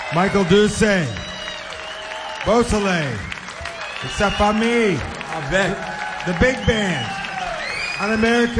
Michael Duce, Beausoleil, Sa Famille, Avec. the big band, An American